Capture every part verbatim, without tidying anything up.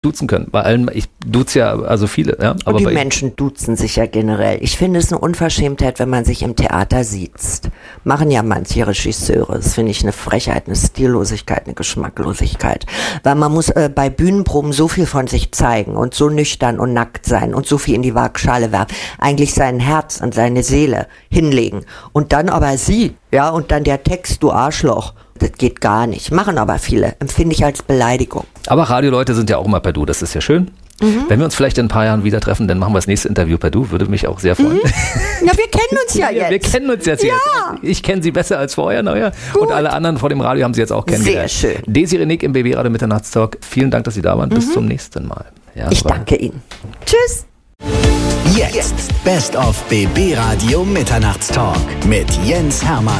duzen können. Bei allen, ich duze ja also viele. Ja, aber und die bei Menschen duzen sich ja generell. Ich finde es eine Unverschämtheit, wenn man sich im Theater sieht. Machen ja manche Regisseure. Das finde ich eine Frechheit, eine Stillosigkeit, eine Geschmacklosigkeit. Weil man muss äh, bei Bühnenproben so viel von sich zeigen und so nüchtern und nackt sein und so viel in die Waagschale werfen. Eigentlich sein Herz und seine Seele hinlegen. Und dann aber sie, ja, und dann der Text, du Arschloch. Das geht gar nicht. Machen aber viele. Empfinde ich als Beleidigung. Aber Radioleute sind ja auch immer per Du. Das ist ja schön. Mhm. Wenn wir uns vielleicht in ein paar Jahren wieder treffen, dann machen wir das nächste Interview per Du. Würde mich auch sehr freuen. Mhm. Ja, wir kennen uns ja, ja jetzt. Wir kennen uns jetzt. Ja. jetzt. Ich kenne Sie besser als vorher. Naja. Und alle anderen vor dem Radio haben Sie jetzt auch kennengelernt. Sehr schön. Desiree Nick im B B Radio Mitternachtstalk. Vielen Dank, dass Sie da waren. Mhm. Bis zum nächsten Mal. Ja, ich danke Ihnen. Tschüss. Jetzt Best of B B Radio Mitternachtstalk mit Jens Hermann.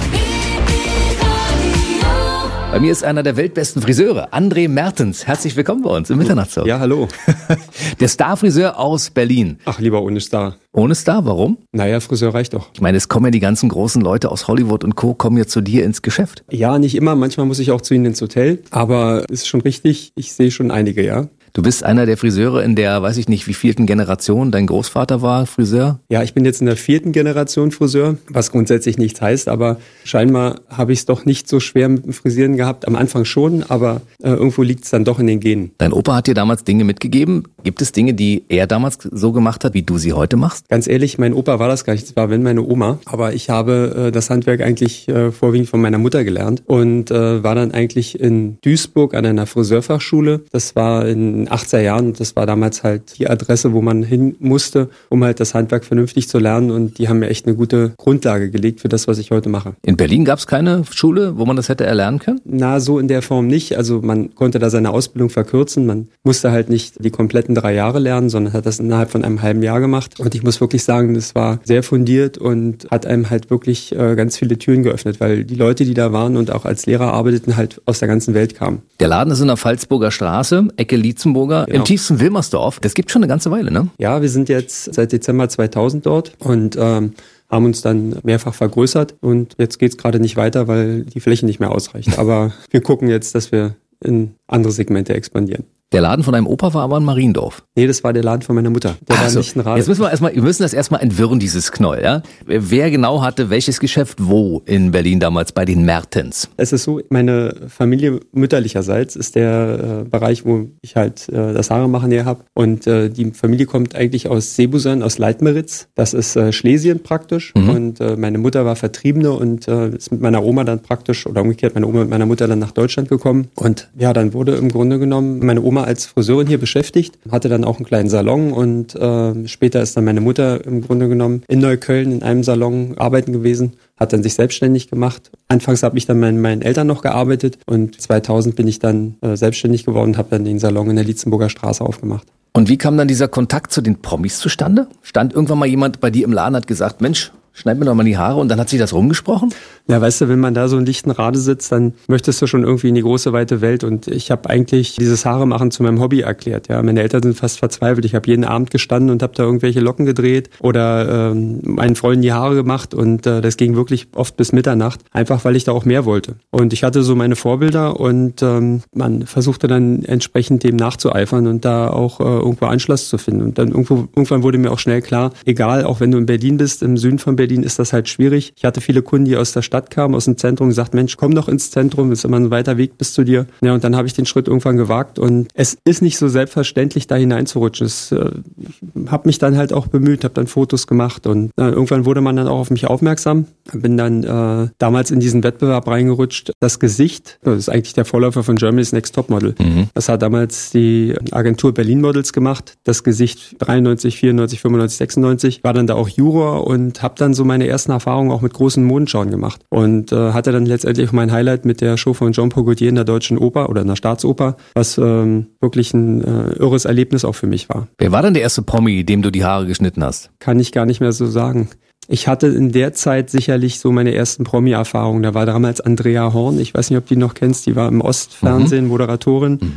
Bei mir ist einer der weltbesten Friseure, André Mertens. Herzlich willkommen bei uns im Mitternachtstalk. Ja, hallo. Der Starfriseur aus Berlin. Ach, lieber ohne Star. Ohne Star, warum? Naja, Friseur reicht doch. Ich meine, es kommen ja die ganzen großen Leute aus Hollywood und Co. kommen ja zu dir ins Geschäft. Ja, nicht immer. Manchmal muss ich auch zu ihnen ins Hotel. Aber ist schon richtig, ich sehe schon einige, ja. Du bist einer der Friseure in der, weiß ich nicht, wie vielten Generation dein Großvater war Friseur? Ja, ich bin jetzt in der vierten Generation Friseur, was grundsätzlich nichts heißt, aber scheinbar habe ich es doch nicht so schwer mit dem Frisieren gehabt. Am Anfang schon, aber äh, irgendwo liegt es dann doch in den Genen. Dein Opa hat dir damals Dinge mitgegeben. Gibt es Dinge, die er damals so gemacht hat, wie du sie heute machst? Ganz ehrlich, mein Opa war das gar nicht, das war wenn meine Oma. Aber ich habe äh, das Handwerk eigentlich äh, vorwiegend von meiner Mutter gelernt und äh, war dann eigentlich in Duisburg an einer Friseurfachschule. Das war in achtziger Jahren und das war damals halt die Adresse, wo man hin musste, um halt das Handwerk vernünftig zu lernen und die haben mir echt eine gute Grundlage gelegt für das, was ich heute mache. In Berlin gab es keine Schule, wo man das hätte erlernen können? Na, so in der Form nicht. Also man konnte da seine Ausbildung verkürzen. Man musste halt nicht die kompletten drei Jahre lernen, sondern hat das innerhalb von einem halben Jahr gemacht. Und ich muss wirklich sagen, das war sehr fundiert und hat einem halt wirklich äh, ganz viele Türen geöffnet, weil die Leute, die da waren und auch als Lehrer arbeiteten, halt aus der ganzen Welt kamen. Der Laden ist in der Pfalzburger Straße, Ecke Lietzenburger. Genau. Im tiefsten Wilmersdorf. Das gibt schon eine ganze Weile, ne? Ja, wir sind jetzt seit Dezember zweitausend dort und ähm, haben uns dann mehrfach vergrößert und jetzt geht's gerade nicht weiter, weil die Fläche nicht mehr ausreicht. Aber wir gucken jetzt, dass wir in andere Segmente expandieren. Der Laden von deinem Opa war aber in Mariendorf. Nee, das war der Laden von meiner Mutter. Der Ach war so. nicht ein Rad. Jetzt müssen wir erstmal, wir müssen das erstmal entwirren, dieses Knoll, ja? Wer genau hatte welches Geschäft wo in Berlin damals bei den Mertens? Es ist so, meine Familie mütterlicherseits ist der äh, Bereich, wo ich halt äh, das Haaremachen her habe. Und äh, die Familie kommt eigentlich aus Seebusan, aus Leitmeritz. Das ist äh, Schlesien praktisch. Mhm. Und äh, meine Mutter war Vertriebene und äh, ist mit meiner Oma dann praktisch, oder umgekehrt, meine Oma mit meiner Mutter dann nach Deutschland gekommen. Und ja, dann wurde im Grunde genommen meine Oma als Friseurin hier beschäftigt, hatte dann auch einen kleinen Salon und äh, später ist dann meine Mutter im Grunde genommen in Neukölln in einem Salon arbeiten gewesen, hat dann sich selbstständig gemacht. Anfangs habe ich dann mit meinen Eltern noch gearbeitet und zweitausend bin ich dann äh, selbstständig geworden und habe dann den Salon in der Lietzenburger Straße aufgemacht. Und wie kam dann dieser Kontakt zu den Promis zustande? Stand irgendwann mal jemand bei dir im Laden, hat gesagt, Mensch, schneid mir doch mal die Haare und dann hat sich das rumgesprochen? Ja, weißt du, wenn man da so in Lichtenrade sitzt, dann möchtest du schon irgendwie in die große, weite Welt und ich habe eigentlich dieses Haaremachen zu meinem Hobby erklärt. Ja, meine Eltern sind fast verzweifelt. Ich habe jeden Abend gestanden und habe da irgendwelche Locken gedreht oder ähm, meinen Freunden die Haare gemacht und äh, das ging wirklich oft bis Mitternacht, einfach weil ich da auch mehr wollte. Und ich hatte so meine Vorbilder und ähm, man versuchte dann entsprechend dem nachzueifern und da auch äh, irgendwo Anschluss zu finden. Und dann irgendwo, irgendwann wurde mir auch schnell klar, egal, auch wenn du in Berlin bist, im Süden von Berlin ist das halt schwierig. Ich hatte viele Kunden, die aus der Stadt kamen, aus dem Zentrum, gesagt, Mensch, komm doch ins Zentrum, ist immer ein weiter Weg bis zu dir. Ja, und dann habe ich den Schritt irgendwann gewagt und es ist nicht so selbstverständlich, da hineinzurutschen. Es, äh, ich habe mich dann halt auch bemüht, habe dann Fotos gemacht und äh, irgendwann wurde man dann auch auf mich aufmerksam. Bin dann äh, damals in diesen Wettbewerb reingerutscht. Das Gesicht, das ist eigentlich der Vorläufer von Germany's Next Topmodel. Mhm. Das hat damals die Agentur Berlin Models gemacht. Das Gesicht dreiundneunzig, vierundneunzig, fünfundneunzig, sechsundneunzig. War dann da auch Juror und habe dann so meine ersten Erfahrungen auch mit großen Modenschauen gemacht. Und äh, hatte dann letztendlich auch mein Highlight mit der Show von Jean-Paul Gaultier in der Deutschen Oper oder in der Staatsoper, was ähm, wirklich ein äh, irres Erlebnis auch für mich war. Wer war denn der erste Promi, dem du die Haare geschnitten hast? Kann ich gar nicht mehr so sagen. Ich hatte in der Zeit sicherlich so meine ersten Promi-Erfahrungen. Da war damals Andrea Horn, ich weiß nicht, ob du die noch kennst, die war im Ostfernsehen, mhm. Moderatorin. Mhm.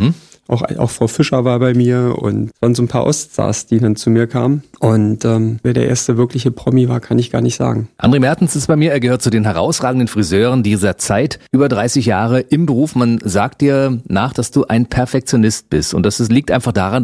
Auch, auch Frau Fischer war bei mir und dann so ein paar Oststars, die dann zu mir kamen. Und ähm, wer der erste wirkliche Promi war, kann ich gar nicht sagen. André Mertens ist bei mir, er gehört zu den herausragenden Friseuren dieser Zeit. Über dreißig Jahre im Beruf. Man sagt dir nach, dass du ein Perfektionist bist. Und das ist, liegt einfach daran,